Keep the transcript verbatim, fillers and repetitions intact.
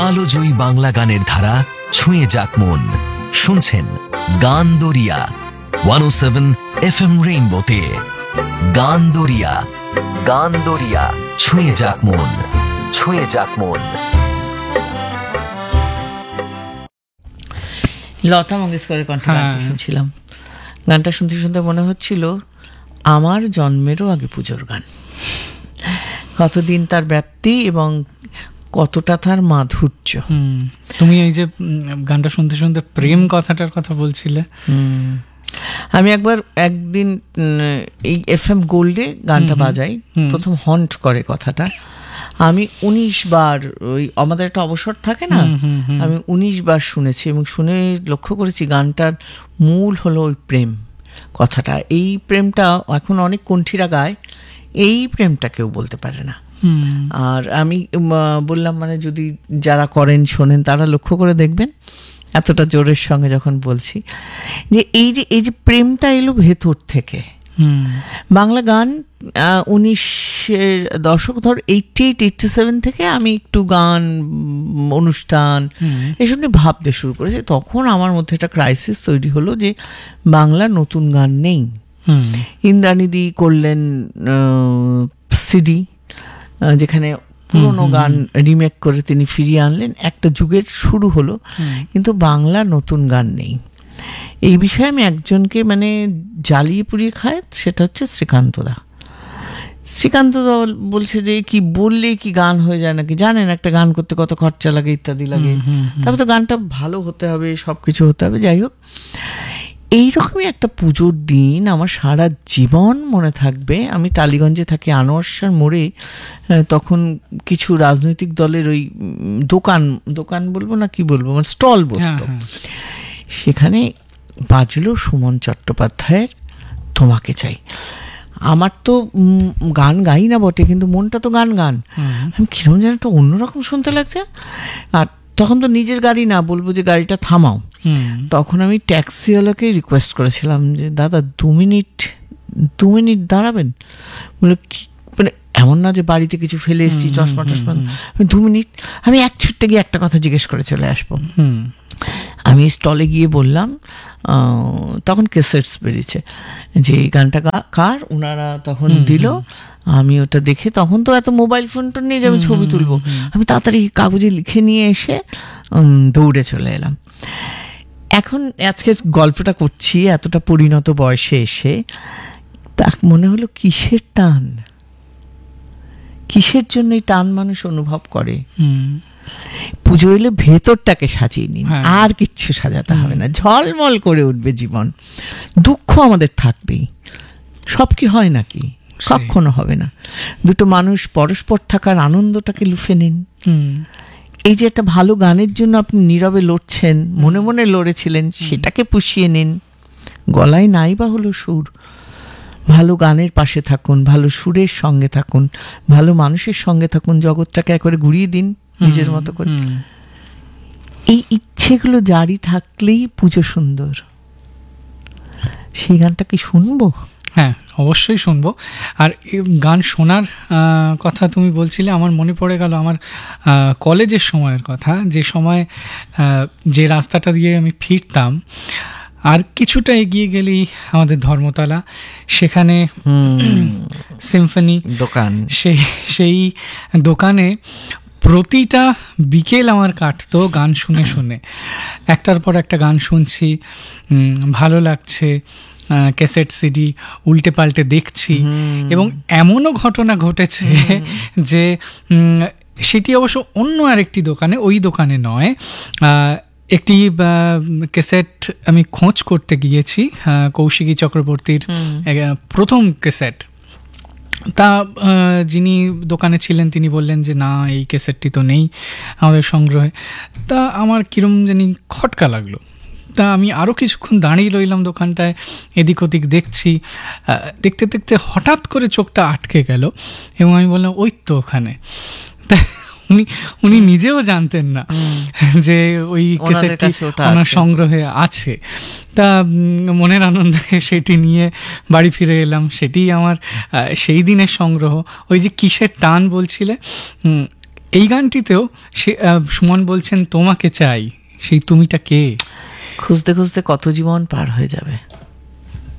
আলোজয়ী বাংলা গানের ধারা ছুঁয়ে যাক মন। শুনছেন গান দরিয়া ওয়ান ও সেভেন এফ এম রেইনবোতে। গান দরিয়া, গান দরিয়া ছুঁয়ে যাক মন, ছুঁয়ে যাক মন। লতা মঙ্গেশকরের কণ্ঠে গানটা শুনছিলাম। গানটা শুনতে শুনতে মনে হচ্ছিল আমার জন্মেরও আগে পুজোর গান। কতদিন তার ব্যাপ্তি এবং কতটা তার মাধুর্য। তুমি এই যে গানটা শুনতে শুনতে প্রেম কথাটার কথা বলছিলে, আমি একবার একদিন এই এফ এম গোল্ডে গানটা বাজাই, প্রথম হন্ট করে কথাটা। আমি উনিশ বার, ওই আমাদের একটা অবসর থাকে না, আমি উনিশ বার শুনেছি এবং শুনে লক্ষ্য করেছি গানটার মূল হলো ওই প্রেম কথাটা। এই প্রেমটা এখন অনেক কণ্ঠীরা গায়, এই প্রেমটা কেউ বলতে পারে না। আর আমি বললাম, মানে যদি যারা করেন শোনেন তারা লক্ষ্য করে দেখবেন এতটা জোরের সঙ্গে যখন বলছি যে এই যে এই যে প্রেমটা এলো ভেতর থেকে। বাংলা গান উনিশের দশক, ধর এইটটি এইট এইটটি সেভেন থেকে আমি একটু গান অনুষ্ঠান এসব নিয়ে ভাবতে শুরু করেছি। তখন আমার মধ্যে একটা ক্রাইসিস তৈরি হলো যে বাংলা নতুন গান নেই। ইন্দ্রাণীদি করলেন সিডি, যেখানে পুরোনো গান রিমেক করে তিনি ফিরিয়ে আনলেন, একটা যুগের শুরু হলো, কিন্তু বাংলা নতুন গান নেই। এই বিষয়ে আমি একজনকে মানে জ্বালিয়ে পুড়িয়ে খায়, সেটা হচ্ছে শ্রীকান্তদা। শ্রীকান্তদা বলছে যে কি বললে কি গান হয়ে যায় নাকি, জানেন একটা গান করতে কত খরচা লাগে ইত্যাদি লাগে, তারপর তো গানটা ভালো হতে হবে, সব কিছু হতে হবে। যাই হোক, এইরকমই একটা পুজোর দিন আমার সারা জীবন মনে থাকবে। আমি টালিগঞ্জে থাকি, আনোয়ার মোড়ে তখন কিছু রাজনৈতিক দলের ওই দোকান দোকান বলবো না কি বলবো, মানে স্টল বসতো। সেখানে বাজলো সুমন চট্টোপাধ্যায়ের তোমাকে চাই। আমার তো গান গাই না বটে, কিন্তু মনটা তো গান গান আমি কিরকম যেন একটা অন্যরকম শুনতে লাগছে। আর তখন তো নিজের গাড়ি না, বলবো যে গাড়িটা থামাও। তখন আমি ট্যাক্সিওয়ালাকে রিকোয়েস্ট করেছিলাম যে দাদা দু মিনিট দু মিনিট দাঁড়াবেন। বলে কি, মানে এমন না যে বাড়িতে কিছু ফেলে এসেছি চশমা টশমা, আমি দু মিনিট আমি এক ছুটতে গিয়ে একটা কথা জিজ্ঞেস করে চলে আসবো। আমি স্টলে গিয়ে বললাম, তখন ক্যাসেটস বেরিয়েছে, যে এই গানটা কার, ওনারা তখন দিল। আমি ওটা দেখে, তখন তো এত মোবাইল ফোন টোন নিয়ে যে আমি ছবি তুলবো, আমি তাড়াতাড়ি কাগজে লিখে নিয়ে এসে দৌড়ে চলে এলাম। এখন আজকে গল্পটা করছি এতটা পরিণত বয়সে এসে, তা মনে হলো কিসের টান, কিসের জন্য এই টান মানুষ অনুভব করে। পুজো এলে ভেতরটাকে সাজিয়ে নিন, আর কিচ্ছু সাজাতে হবে না, ঝলমল করে উঠবে জীবন। দুঃখ আমাদের থাকবেই, সব কি হয় নাকি, কখনো হবে না। দুটো মানুষ পরস্পর থাকার আনন্দটাকে লুফে নিন। এই যে একটা ভালো গানের জন্য আপনি নীরবে লড়ছেন, মনে মনে লড়েছিলেন, সেটাকে পুষিয়ে নিন। গলায় নাই বা হলো সুর, ভালো গানের পাশে থাকুন, ভালো সুরের সঙ্গে থাকুন, ভালো মানুষের সঙ্গে থাকুন, জগৎটাকে একবারে ঘুরিয়ে দিন নিজের মতো করে। এই ইচ্ছেগুলো জারি থাকলেই পুজো সুন্দর। সেই গানটা কি শুনবো? হ্যাঁ, অবশ্যই শুনবো। আর গান শোনার কথা তুমি বলছিলে, আমার মনে পড়ে গেল আমার কলেজের সময়ের কথা, যে সময় যে রাস্তাটা দিয়ে আমি ফিরতাম, আর কিছুটা এগিয়ে গেলেই আমাদের ধর্মতলা, সেখানে সিম্ফনি দোকান। সেই সেই দোকানে প্রতিটা বিকেল আমার কাটতো গান শুনে শুনে। একটার পর একটা গান শুনছি, ভালো লাগছে, ক্যাসেট সিডি উল্টে পাল্টে দেখছি। এবং এমনও ঘটনা ঘটেছে যে সেটি অবশ্য অন্য আরেকটি দোকানে, ওই দোকানে নয়, একটি ক্যাসেট আমি খোঁজ করতে গিয়েছি, কৌশিকী চক্রবর্তীর প্রথম ক্যাসেট। তা যিনি দোকানে ছিলেন তিনি বললেন যে না, এই ক্যাসেটটি তো নেই আমাদের সংগ্রহে। তা আমার কিরম জানি খটকা লাগলো। তা আমি আরও কিছুক্ষণ দাঁড়িয়ে রইলাম দোকানটায়, এদিক ওদিক দেখছি। দেখতে দেখতে হঠাৎ করে চোখটা আটকে গেল এবং আমি বললাম ওই তো ওখানে। তা উনি উনি নিজেও জানতেন না যে ওই ক্যাসেটটি ওনার সংগ্রহে আছে। তা মনের আনন্দে সেটি নিয়ে বাড়ি ফিরে এলাম। সেটি আমার সেই দিনের সংগ্রহ। ওই যে কিসের টান বলছিলে, এই গানটিতেও সে আহ, সুমন বলছেন তোমাকে চাই, সেই তুমিটা কে? খুঁজতে খুঁজতে কত জীবন পার হয়ে যাবে।